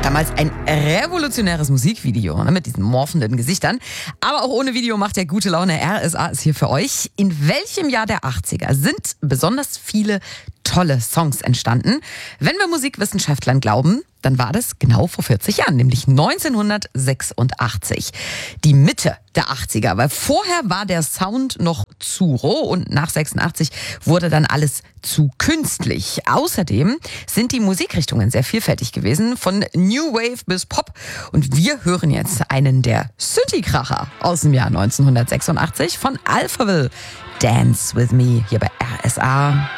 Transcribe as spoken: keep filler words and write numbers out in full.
Damals ein revolutionäres Musikvideo, ne, mit diesen morphenden Gesichtern. Aber auch ohne Video macht der gute Laune. R S A ist hier für euch. In welchem Jahr der achtziger sind besonders viele tolle Songs entstanden? Wenn wir Musikwissenschaftlern glauben, dann war das genau vor vierzig Jahren, nämlich neunzehnhundertsechsundachtzig. Die Mitte der achtziger, weil vorher war der Sound noch zu roh und nach sechsundachtzig wurde dann alles zu künstlich. Außerdem sind die Musikrichtungen sehr vielfältig gewesen, von New Wave bis Pop. Und wir hören jetzt einen der Synthi-Kracher aus dem Jahr neunzehnhundertsechsundachtzig von Alphaville. Dance with me hier bei R S A.